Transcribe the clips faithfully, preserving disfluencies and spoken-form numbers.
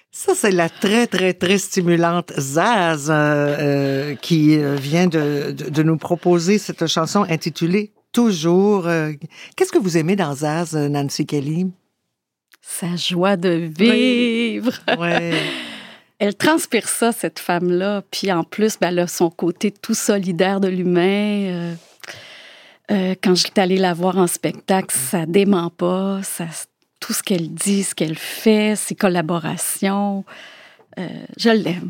Ça, c'est la très, très, très stimulante Zaz euh, euh, qui vient de, de, de nous proposer cette chanson intitulée « Toujours ». Qu'est-ce que vous aimez dans Zaz, Nancy Kelly? Sa joie de vivre. Oui. Ouais. Elle transpire ça, cette femme-là. Puis en plus, ben, elle a son côté tout solidaire de l'humain. Euh, euh, quand j'étais allée la voir en spectacle, ça dément pas. Ça, tout ce qu'elle dit, ce qu'elle fait, ses collaborations, euh, je l'aime.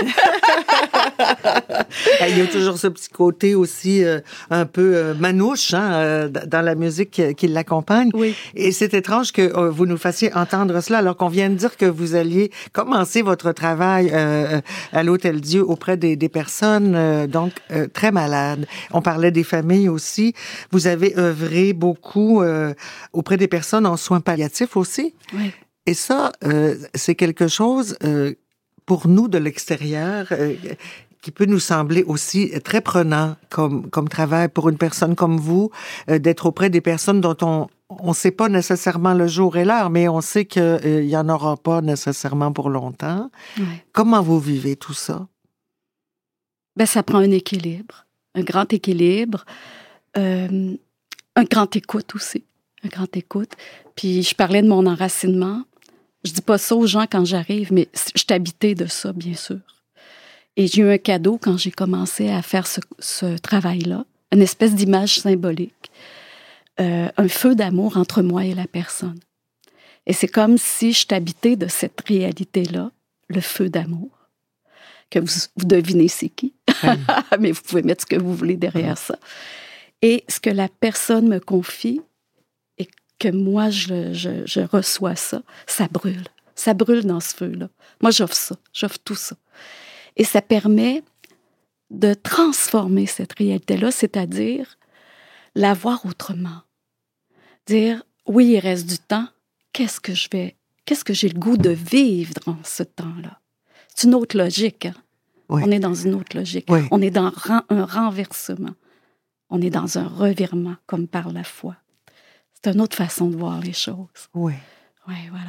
Il y a toujours ce petit côté aussi euh, un peu euh, manouche hein, euh, dans la musique qui, qui l'accompagne. Oui. Et c'est étrange que euh, vous nous fassiez entendre cela alors qu'on vient de dire que vous alliez commencer votre travail euh, à l'Hôtel Dieu auprès des, des personnes euh, donc euh, très malades. On parlait des familles aussi. Vous avez œuvré beaucoup euh, auprès des personnes en soins palliatifs aussi. Oui. Et ça, euh, c'est quelque chose... Euh, pour nous de l'extérieur, euh, qui peut nous sembler aussi très prenant comme comme travail pour une personne comme vous, euh, d'être auprès des personnes dont on on sait pas nécessairement le jour et l'heure, mais on sait que euh, il y en aura pas nécessairement pour longtemps. Ouais. Comment vous vivez tout ça? Ben ça prend un équilibre, un grand équilibre, euh, un grand écoute aussi, un grand écoute. Puis je parlais de mon enracinement. Je dis pas ça aux gens quand j'arrive, mais je suis habitée de ça, bien sûr. Et j'ai eu un cadeau quand j'ai commencé à faire ce, ce travail-là, une espèce d'image symbolique, euh, un feu d'amour entre moi et la personne. Et c'est comme si je suis habitée de cette réalité-là, le feu d'amour, que vous, vous devinez c'est qui, mais vous pouvez mettre ce que vous voulez derrière ça. Et ce que la personne me confie, que moi, je, je, je reçois ça, ça brûle. Ça brûle dans ce feu-là. Moi, j'offre ça. J'offre tout ça. Et ça permet de transformer cette réalité-là, c'est-à-dire la voir autrement. Dire, oui, il reste du temps. Qu'est-ce que je vais... Qu'est-ce que j'ai le goût de vivre dans ce temps-là? C'est une autre logique. Hein? Oui. On est dans une autre logique. Oui. On est dans un renversement. On est dans un revirement, comme par la foi. C'est une autre façon de voir les choses. Oui. Oui, voilà.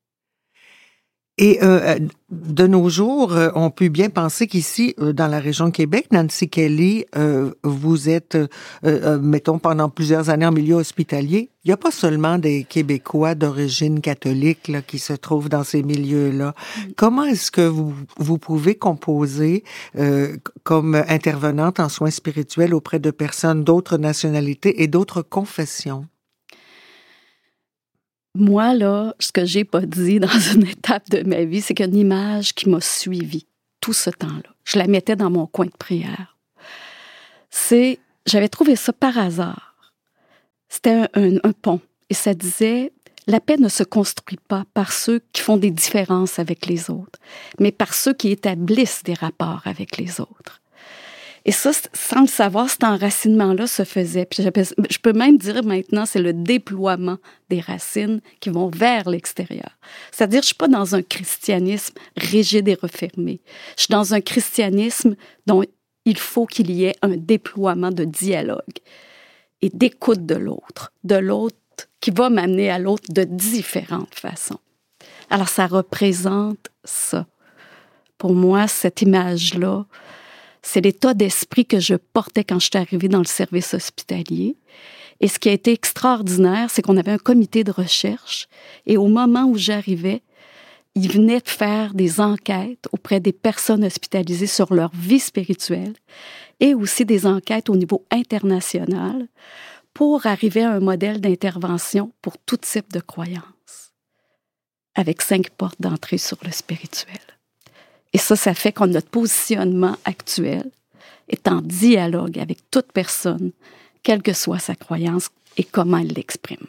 Et euh, de nos jours, on peut bien penser qu'ici, dans la région de Québec, Nancy Kelly, euh, vous êtes, euh, euh, mettons, pendant plusieurs années en milieu hospitalier. Il n'y a pas seulement des Québécois d'origine catholique là, qui se trouvent dans ces milieux-là. Mm. Comment est-ce que vous, vous pouvez composer euh, comme intervenante en soins spirituels auprès de personnes d'autres nationalités et d'autres confessions? Moi, là, ce que j'ai pas dit dans une étape de ma vie, c'est qu'une image qui m'a suivie tout ce temps-là. Je la mettais dans mon coin de prière. C'est, j'avais trouvé ça par hasard. C'était un, un, un pont. Et ça disait, la paix ne se construit pas par ceux qui font des différences avec les autres, mais par ceux qui établissent des rapports avec les autres. Et ça, sans le savoir, cet enracinement-là se faisait. Puis je peux même dire maintenant, c'est le déploiement des racines qui vont vers l'extérieur. C'est-à-dire, je ne suis pas dans un christianisme rigide et refermé. Je suis dans un christianisme dont il faut qu'il y ait un déploiement de dialogue et d'écoute de l'autre, de l'autre qui va m'amener à l'autre de différentes façons. Alors, ça représente ça. Pour moi, cette image-là, c'est l'état d'esprit que je portais quand je suis arrivée dans le service hospitalier. Et ce qui a été extraordinaire, c'est qu'on avait un comité de recherche. Et au moment où j'arrivais, ils venaient de faire des enquêtes auprès des personnes hospitalisées sur leur vie spirituelle et aussi des enquêtes au niveau international pour arriver à un modèle d'intervention pour tout type de croyances, avec cinq portes d'entrée sur le spirituel. Et ça, ça fait que notre positionnement actuel est en dialogue avec toute personne, quelle que soit sa croyance et comment elle l'exprime.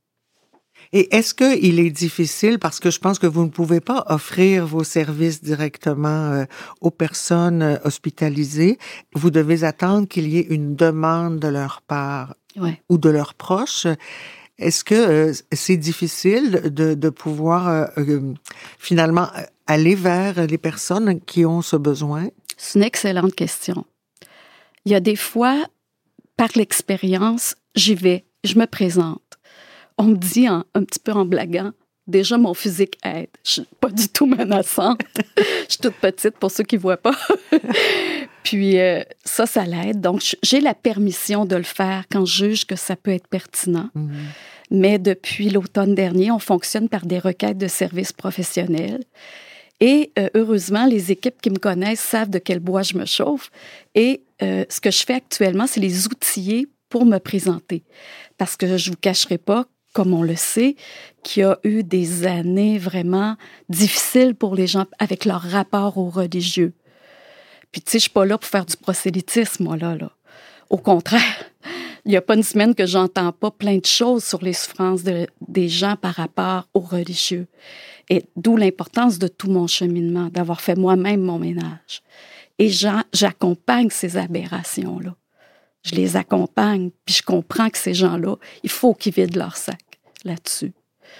Et est-ce qu'il est difficile, parce que je pense que vous ne pouvez pas offrir vos services directement euh, aux personnes euh, hospitalisées, vous devez attendre qu'il y ait une demande de leur part ouais. ou de leurs proches. Est-ce que euh, c'est difficile de, de pouvoir euh, euh, finalement aller vers les personnes qui ont ce besoin? C'est une excellente question. Il y a des fois, par l'expérience, j'y vais, je me présente. On me dit en, un petit peu en blaguant, Déjà, mon physique aide. Je suis pas du tout menaçante. Je suis toute petite, pour ceux qui voient pas. Puis euh, ça, ça l'aide. Donc, j'ai la permission de le faire quand je juge que ça peut être pertinent. Mm-hmm. Mais depuis l'automne dernier, on fonctionne par des requêtes de services professionnels. Et euh, heureusement, les équipes qui me connaissent savent de quel bois je me chauffe. Et euh, ce que je fais actuellement, c'est les outiller pour me présenter. Parce que je ne vous cacherai pas, comme on le sait, qu'il y a eu des années vraiment difficiles pour les gens avec leur rapport aux religieux. Puis, tu sais, je ne suis pas là pour faire du prosélytisme, moi, là, là. Au contraire, il n'y a pas une semaine que j'entends pas plein de choses sur les souffrances de, des gens par rapport aux religieux. Et d'où l'importance de tout mon cheminement, d'avoir fait moi-même mon ménage. Et j'en, j'accompagne ces aberrations-là. Je les accompagne, puis je comprends que ces gens-là, il faut qu'ils vident leur sac là-dessus.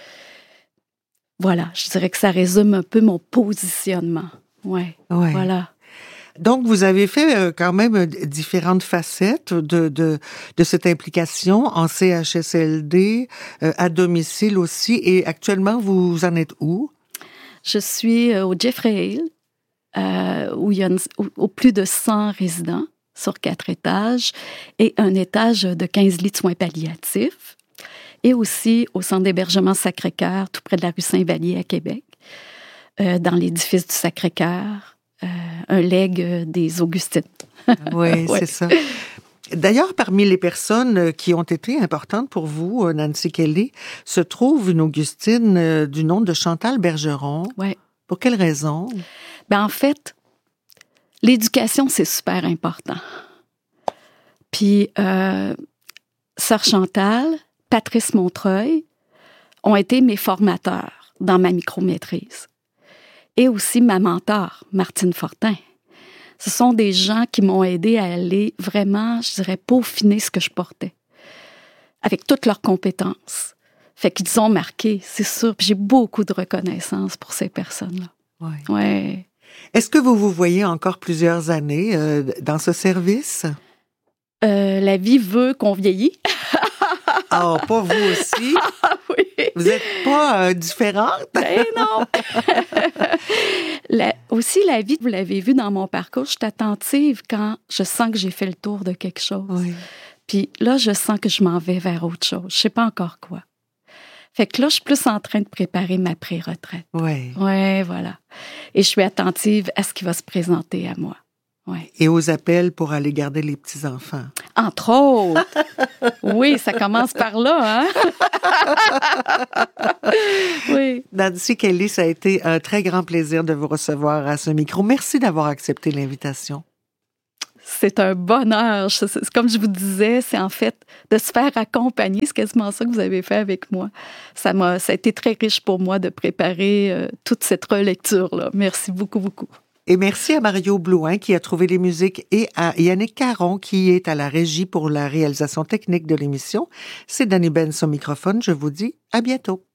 Voilà, je dirais que ça résume un peu mon positionnement. Ouais, ouais. Voilà. Donc, vous avez fait quand même différentes facettes de, de, de cette implication en C H S L D, euh, à domicile aussi. Et actuellement, vous en êtes où? Je suis au Jeffrey Hill, euh, où il y a une, où, où plus de cent résidents sur quatre étages et un étage de quinze lits de soins palliatifs. Et aussi au centre d'hébergement Sacré-Cœur, tout près de la rue Saint-Vallier à Québec, euh, dans l'édifice du Sacré-Cœur. Euh, un legs des Augustines. Oui, ouais. C'est ça. D'ailleurs, parmi les personnes qui ont été importantes pour vous, Nancy Kelly, se trouve une Augustine euh, du nom de Chantal Bergeron. Oui. Pour quelle raison? Ben, en fait, l'éducation, c'est super important. Puis, euh, Sœur Chantal, Patrice Montreuil ont été mes formateurs dans ma micromaîtrise. Et aussi ma mentor, Martine Fortin. Ce sont des gens qui m'ont aidé à aller vraiment, je dirais, peaufiner ce que je portais, avec toutes leurs compétences. Fait qu'ils ont marqué, c'est sûr. Puis j'ai beaucoup de reconnaissance pour ces personnes-là. Oui. Ouais. Est-ce que vous vous voyez encore plusieurs années euh, dans ce service? Euh, la vie veut qu'on vieillit. Ah, oh, pas vous aussi? Ah oui. Vous n'êtes pas euh, différente? Ben non! la, aussi, la vie, vous l'avez vu dans mon parcours, je suis attentive quand je sens que j'ai fait le tour de quelque chose. Oui. Puis là, je sens que je m'en vais vers autre chose. Je ne sais pas encore quoi. Fait que là, je suis plus en train de préparer ma pré-retraite. Oui. Oui, voilà. Et je suis attentive à ce qui va se présenter à moi. Ouais. Et aux appels pour aller garder les petits-enfants. Entre autres. Oui, ça commence par là, hein? Oui. Nancy Kelly, ça a été un très grand plaisir de vous recevoir à ce micro. Merci d'avoir accepté l'invitation. C'est un bonheur. C'est, comme je vous disais, c'est en fait de se faire accompagner. C'est quasiment ça que vous avez fait avec moi. Ça m'a, ça a été très riche pour moi de préparer euh, toute cette relecture-là. Merci beaucoup, beaucoup. Et merci à Mario Blouin qui a trouvé les musiques et à Yannick Caron qui est à la régie pour la réalisation technique de l'émission. C'est Dani Benz au microphone. Je vous dis à bientôt.